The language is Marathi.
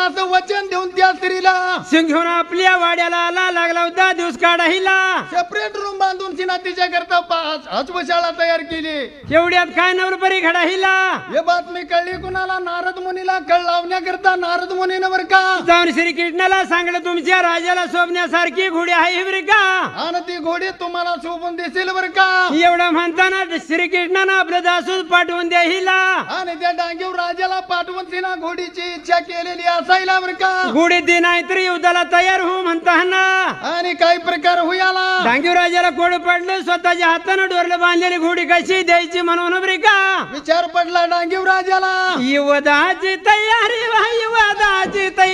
असं वचन देऊन त्या स्त्रीला शिंग घेऊन आपल्या वाड्याला आला, लागला होता दिवस काढायला. सेपरेट रूम बांधून तिनं तिच्या करता हजबशाळा तयार केली. एवढ्यात काय नवरपरी घडाहिला. हे बातमी कळली कुणाला? नारद मुनीला. कळ लावण्याकरता नारद मुनीनं बर का जाऊन श्रीकृष्णाला सांगलं तुमच्या राजाला शोभण्यासारखी घोडी आहे बरं का. आणि ती घोडी तुम्हाला शोभून दिसेल बर का. एवढं म्हणताना श्रीकृष्णानं आपलं दासूस पाठवून द्यायला. आणि त्या डांगीव राजाला पाठवून तिनं घोडीची इच्छा केलेली असायला बर का. घोडी दे नाही तरी युद्धाला तयार हो म्हणताना. आणि काही प्रकार होयाला. डांगीव राजाला कोड पडलं, स्वतःच्या हातानं डोरलं बांधलेली घोडी कशी द्यायची म्हणून बरं का. विचार पडला डांगीव राजाला. युवदाची तयारी, युवदाची तयारी.